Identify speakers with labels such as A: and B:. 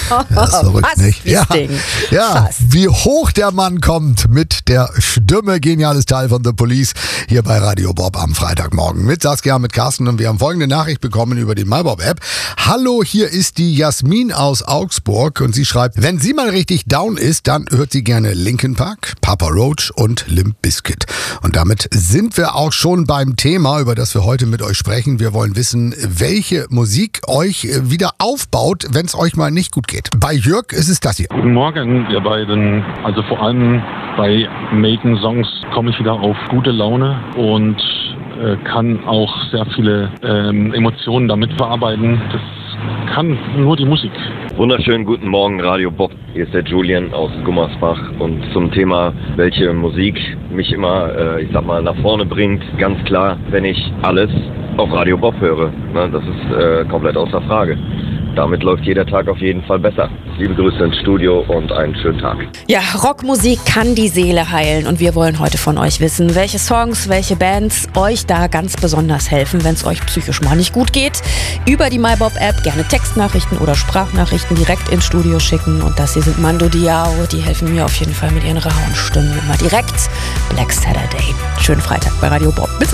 A: Das ist verrückt, nicht? Ja, wie hoch der Mann kommt mit der Stimme. Geniales Teil von The Police hier bei Radio Bob am Freitagmorgen. Mit Saskia, mit Carsten, und wir haben folgende Nachricht bekommen über die MyBob-App. Hallo, hier ist die Jasmin aus Augsburg und sie schreibt, wenn sie mal richtig down ist, dann hört sie gerne Linkin Park, Papa Roach und Limp Bizkit. Und damit sind wir auch schon beim Thema, über das wir heute mit euch sprechen. Wir wollen wissen, welche Musik euch wieder aufbaut, wenn es euch mal nicht gut geht. Bei Jörg ist es das hier.
B: Guten Morgen, ihr beiden. Also vor allem bei Maiden-Songs komme ich wieder auf gute Laune und kann auch sehr viele Emotionen damit verarbeiten. Das kann nur die Musik.
C: Wunderschönen guten Morgen, Radio Bob. Hier ist der Julian aus Gummersbach. Und zum Thema, welche Musik mich immer, nach vorne bringt, ganz klar, wenn ich alles auf Radio Bob höre. Das ist komplett außer Frage. Damit läuft jeder Tag auf jeden Fall besser. Liebe Grüße ins Studio und einen schönen Tag.
D: Ja, Rockmusik kann die Seele heilen und wir wollen heute von euch wissen, welche Songs, welche Bands euch da ganz besonders helfen, wenn es euch psychisch mal nicht gut geht. Über die MyBob-App gerne Textnachrichten oder Sprachnachrichten direkt ins Studio schicken. Und das hier sind Mando Diao, die helfen mir auf jeden Fall mit ihren rauen Stimmen immer direkt. Black Saturday. Schönen Freitag bei Radio Bob. Bis